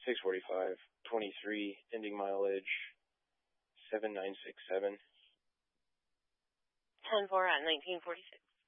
645, 23, ending mileage 7967. 10-4 at 1946.